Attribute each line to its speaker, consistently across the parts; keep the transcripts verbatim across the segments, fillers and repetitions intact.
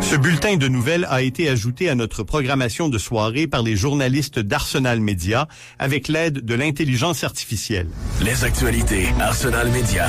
Speaker 1: Ce bulletin de nouvelles a été ajouté à notre programmation de soirée par les journalistes d'Arsenal Média avec l'aide de l'intelligence artificielle.
Speaker 2: Les actualités Arsenal Média.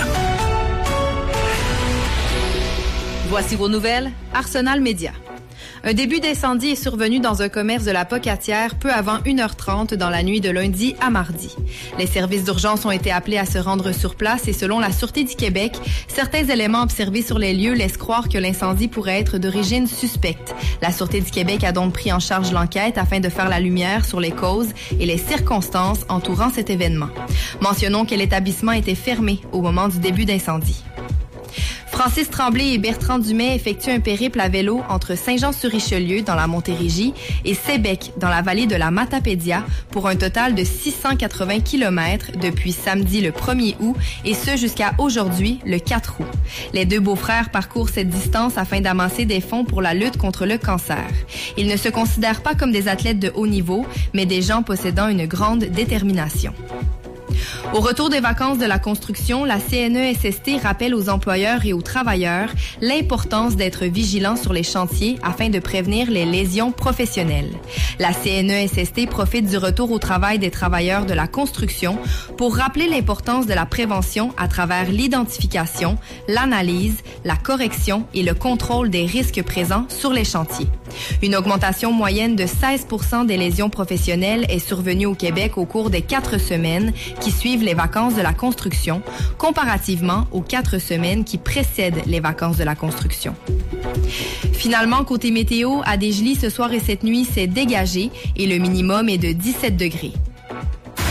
Speaker 3: Voici vos nouvelles, Arsenal Média. Un début d'incendie est survenu dans un commerce de la Pocatière peu avant une heure trente dans la nuit de lundi à mardi. Les services d'urgence ont été appelés à se rendre sur place et selon la Sûreté du Québec, certains éléments observés sur les lieux laissent croire que l'incendie pourrait être d'origine suspecte. La Sûreté du Québec a donc pris en charge l'enquête afin de faire la lumière sur les causes et les circonstances entourant cet événement. Mentionnons que l'établissement était fermé au moment du début d'incendie. Francis Tremblay et Bertrand Dumais effectuent un périple à vélo entre Saint-Jean-sur-Richelieu dans la Montérégie et Sébec dans la vallée de la Matapédia pour un total de six cent quatre-vingts kilomètres depuis samedi le premier août et ce jusqu'à aujourd'hui le quatre août. Les deux beaux-frères parcourent cette distance afin d'amasser des fonds pour la lutte contre le cancer. Ils ne se considèrent pas comme des athlètes de haut niveau, mais des gens possédant une grande détermination. Au retour des vacances de la construction, la C N E S S T rappelle aux employeurs et aux travailleurs l'importance d'être vigilants sur les chantiers afin de prévenir les lésions professionnelles. La C N E S S T profite du retour au travail des travailleurs de la construction pour rappeler l'importance de la prévention à travers l'identification, l'analyse, la correction et le contrôle des risques présents sur les chantiers. Une augmentation moyenne de seize pour cent des lésions professionnelles est survenue au Québec au cours des quatre semaines qui suivent les vacances de la construction, comparativement aux quatre semaines qui précèdent les vacances de la construction. Finalement, côté météo, à Desjely, ce soir et cette nuit, c'est dégagé et le minimum est de dix-sept degrés.